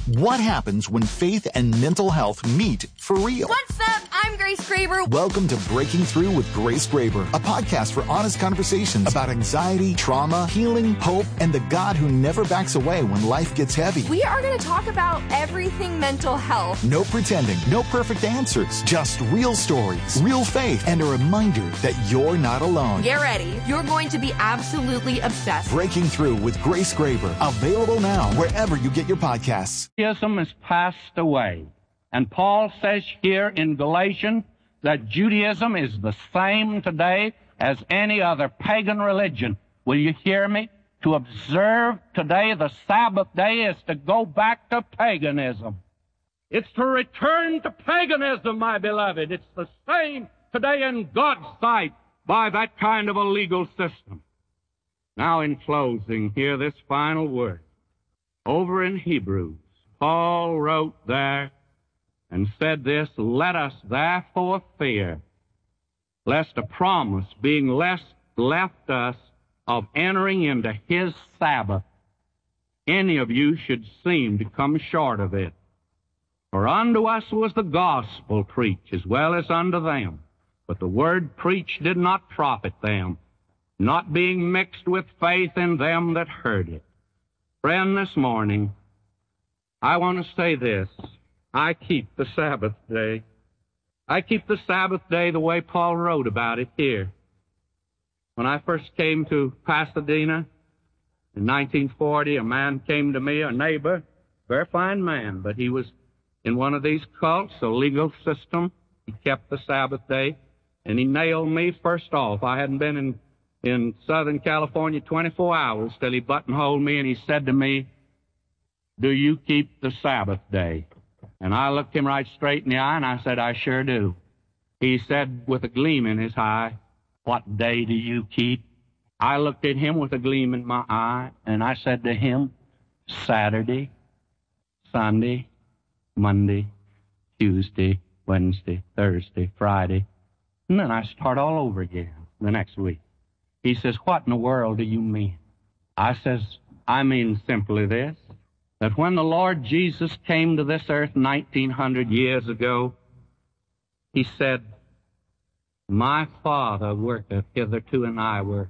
What happens when faith and mental health meet for real? What's up? I'm Grace Graber. Welcome to Breaking Through with Grace Graber, a podcast for honest conversations about anxiety, trauma, healing, hope, and the God who never backs away when life gets heavy. We are going to talk about everything mental health. No pretending, no perfect answers, just real stories, real faith, and a reminder that you're not alone. Get ready. You're going to be absolutely obsessed. Breaking Through with Grace Graber, available now wherever you get your podcasts. Judaism has passed away. And Paul says here in Galatians that Judaism is the same today as any other pagan religion. Will you hear me? To observe today the Sabbath day is to go back to paganism. It's to return to paganism, my beloved. It's the same today in God's sight by that kind of a legal system. Now in closing, hear this final word. Over in Hebrews, Paul wrote there and said this, let us therefore fear, lest a promise being left us of entering into his Sabbath, any of you should seem to come short of it. For unto us was the gospel preached as well as unto them, but the word preached did not profit them, not being mixed with faith in them that heard it. Friend, this morning, I want to say this. I keep the Sabbath day. I keep the Sabbath day the way Paul wrote about it here. When I first came to Pasadena in 1940, a man came to me, a neighbor, very fine man, but he was in one of these cults, a legal system. He kept the Sabbath day, and he nailed me first off. I hadn't been in Southern California 24 hours till he buttonholed me, and he said to me, do you keep the Sabbath day? And I looked him right straight in the eye, and I said, I sure do. He said, with a gleam in his eye, what day do you keep? I looked at him with a gleam in my eye, and I said to him, Saturday, Sunday, Monday, Tuesday, Wednesday, Thursday, Friday. And then I start all over again the next week. He says, what in the world do you mean? I says, I mean simply this, that when the Lord Jesus came to this earth 1900 years ago, he said, my Father worketh hitherto and I work.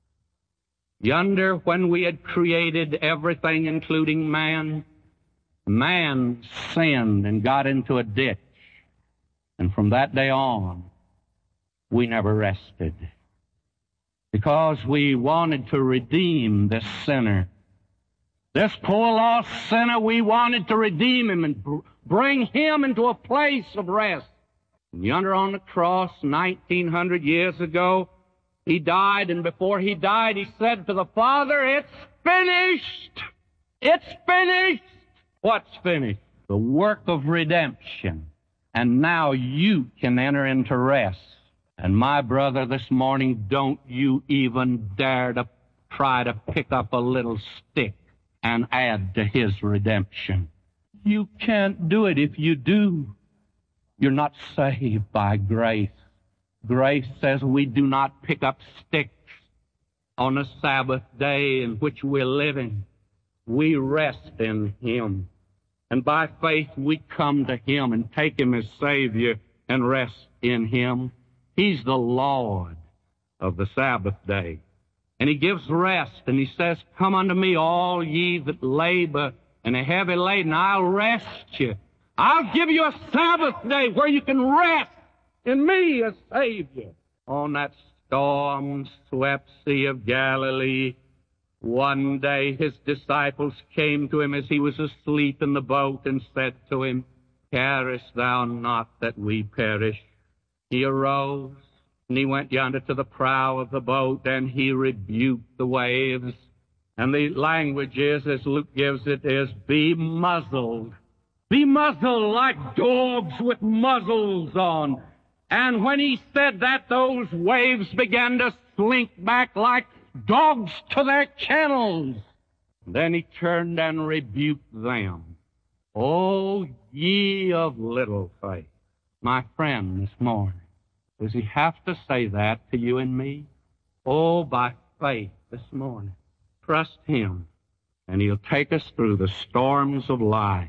Yonder, when we had created everything, including man, man sinned and got into a ditch. And from that day on, we never rested. Because we wanted to redeem this sinner. This poor lost sinner, we wanted to redeem him and bring him into a place of rest. And yonder on the cross, 1900 years ago, he died, and before he died, he said to the Father, it's finished! It's finished! What's finished? The work of redemption. And now you can enter into rest. And my brother, this morning, don't you even dare to try to pick up a little stick and add to his redemption. You can't do it. If you do, you're not saved by grace. Grace says we do not pick up sticks on the Sabbath day in which we're living. We rest in him. And by faith we come to him and take him as Savior and rest in him. He's the Lord of the Sabbath day. And he gives rest, and he says, come unto me, all ye that labor and are heavy laden, I'll rest you. I'll give you a Sabbath day where you can rest in me as Savior. On that storm-swept Sea of Galilee, one day his disciples came to him as he was asleep in the boat and said to him, carest thou not that we perish? He arose, and he went yonder to the prow of the boat, and he rebuked the waves. And the language is, as Luke gives it, is, be muzzled. Be muzzled like dogs with muzzles on. And when he said that, those waves began to slink back like dogs to their kennels. Then he turned and rebuked them. O ye of little faith. My friend, this morning, does he have to say that to you and me? Oh, by faith this morning, trust him, and he'll take us through the storms of life.